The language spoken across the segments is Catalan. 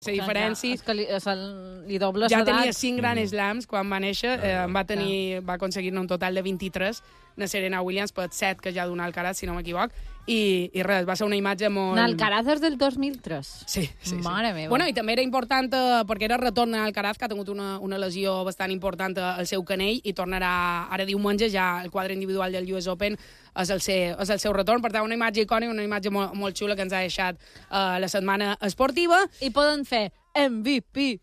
La diferència... És que li doble ja l'edat. tenia 5 Grand Slams quan va néixer, va aconseguir-ne un total de 23, na Serena Williams per 7 que ja donà Alcaraz, si no m'equivoc, i res, va ser una imatge molt... Alcaraz és del 2003? Sí. Mare meva. Bueno, i també era important perquè era retorn a Alcaraz, que ha tingut una lesió bastant important al seu canell i tornarà ara diumenge, ja el quadre individual del US Open és el seu retorn. Per tant, una imatge icònica, una imatge molt xula que ens ha deixat la setmana esportiva. I poden fer MVP.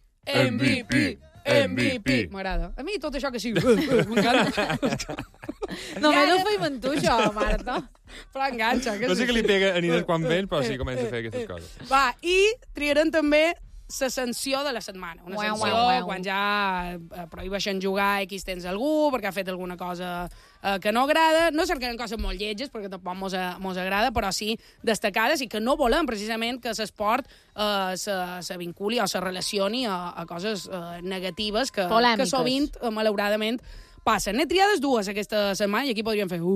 M'agrada. A mi tot això que sigui... M'encanta. Només ho feim amb tu, això, Marta. Però enganxa. No sé què li pega a Nines quan ven, però sí comença a fer aquestes coses. Va, i triarem també la sanció de la setmana. Una sanció quan ja prohibeixen jugar X temps a algú perquè ha fet alguna cosa que no agrada. No cercarem coses molt lletges, perquè tampoc mos agrada, però sí destacades, i que no volem precisament que l'esport se vinculi o se relacioni a coses negatives que sovint, malauradament, passen. N'he triades dues aquesta setmana i aquí podríem fer...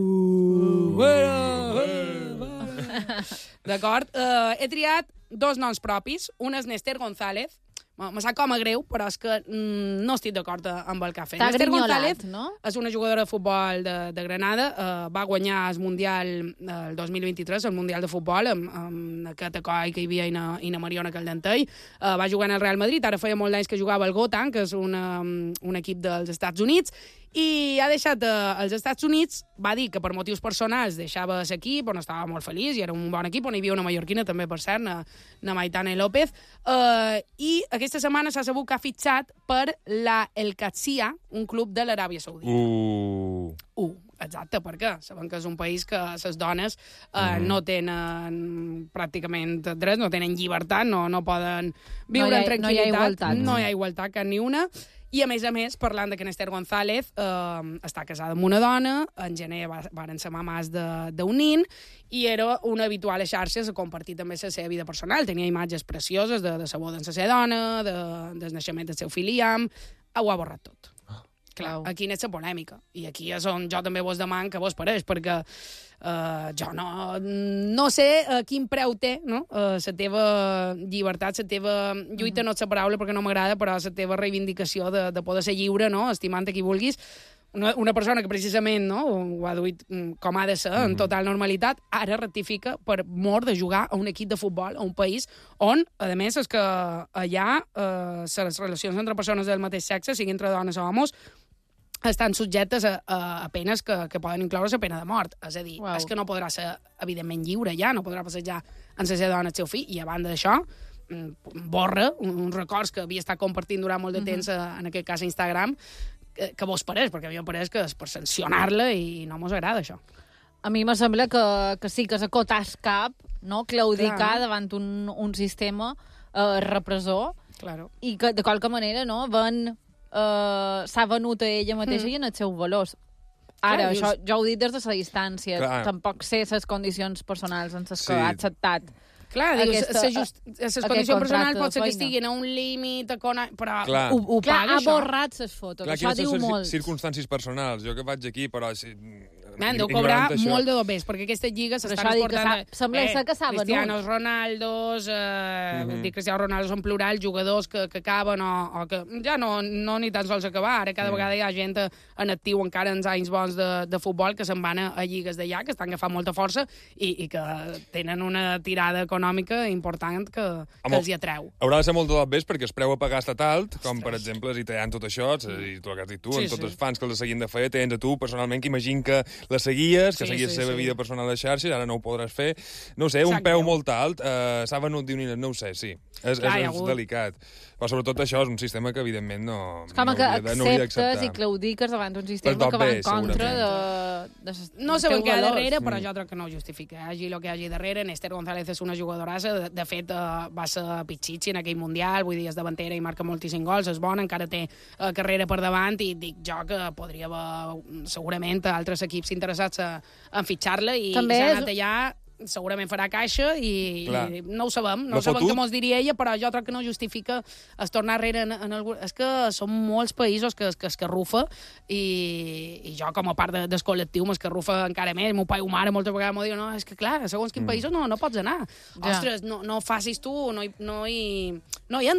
D'acord? He triat 2 noms propis. Un és Néstor González. Me sap com a greu, però és que no estic d'acord amb el que ha fet. Néstor González, no? És una jugadora de futbol de Granada. Va guanyar el Mundial el 2023, el Mundial de Futbol, amb aquest acoi que hi havia i na Mariona Caldentell. Va jugar en el Real Madrid. Ara feia molt d'anys que jugava al Gotham, que és un equip dels Estats Units, i ha deixat els Estats Units. Va dir que per motius personals deixava l'equip, on estava molt feliç, i era un bon equip, on hi havia una mallorquina també, per cert, na Maitane López, i aquesta setmana s'ha sabut que ha fitxat per la El Qadsiya, un club de l'Aràbia Saudita. Exacte, per què? Sabem que és un país que les dones no tenen pràcticament drets, no tenen llibertat, no poden viure en tranquil·litat. No hi ha igualtat cap ni una. I, a més, parlant de que Néstor González està casada amb una dona, en gener varen ser mamàs d'un nin, i era una habitual a xarxes a compartir també la seva vida personal. Tenia imatges precioses de la boda amb la seva dona, del naixement del seu fill Liam. Ho ha borrat tot. Clar, aquí n'és la polèmica. I aquí és on jo també vos deman que vos pareix, perquè jo no sé quin preu té, no? La teva llibertat, la teva lluita, no és la paraula perquè no m'agrada, però la teva reivindicació de poder ser lliure, no? Estimant a qui vulguis. Una persona que precisament ho ha duit com ha de ser, en total normalitat, ara rectifica per mort de jugar a un equip de futbol, a un país on, a més, és que allà les relacions entre persones del mateix sexe, sigui entre dones o homes, estan subjectes a penes que poden incloure la pena de mort. És a dir, és que no podrà ser, evidentment, lliure ja, no podrà passejar amb la seva dona el seu fill, i a banda d'això, borra uns records que havia estat compartint durant molt de temps, en aquest cas a Instagram, que vos pareix, perquè a mi em pareix que és per sancionar-la i no mos agrada això. A mi me sembla que sí, que és acotar cap, no? Claudicar davant un sistema repressor, i que de qualque manera s'ha venut a ella mateixa i en els seus valors. Ara, això jo ho he dit des de la distància. Tampoc sé les condicions personals en les que ha acceptat. Clar, les condicions personals pot ser que estiguin a un límit, però ho paga, això. Ha borrat les fotos, això diu molt. Circumstàncies personals. Jo que vaig aquí, però... Deu cobrar molt de dobers, perquè aquestes lligues s'estan exportant... Sembla que s'ha venut. Cristianos Ronaldos, Cristiano Ronaldo en plural, jugadors que acaben o que ja no ni tan sols acabar. Ara cada vegada hi ha gent en actiu encara en anys bons de futbol que se'n van a lligues d'allà, que estan agafant molta força i que tenen una tirada econòmica important que els hi atreu. Haurà de ser molt de dobers perquè el preu a pagar està alt, com per exemple si tenen tot això, i tu el que has dit tu, amb tots els fans que els seguien de fer, tens a tu personalment, que imagina que la seguies, que seguies la seva vida personal a xarxes, ara no ho podràs fer. No sé, un peu molt alt, s'ha venut Dionines, no ho sé, sí. És delicat. Però sobretot això és un sistema que evidentment no hauria d'acceptar. Com que acceptes i claudiques davant d'un sistema que va en contra de no sé el que hi ha darrere, però jo crec que no ho justifica. Hi hagi el que hi hagi darrere. Néstor González és una jugadorassa, de fet va ser pitxitxi en aquell Mundial, vull dir, és davantera i marca moltíssims gols, és bona, encara té carrera per davant, i dic jo que podria haver segurament altres equips interessats en fitxar-la, i s'ha anat allà, segurament farà caixa i no ho sabem, no sabem què mos diria ella, però jo crec que no justifica es tornar enrere en algun... És que són molts països que escarrufa i jo com a part del col·lectiu m'escarrufa encara més. Meu pai o mare moltes vegades m'ho diu, no, és que clar, segons quins països no pots anar. Ostres, no facis tu, no hi entra.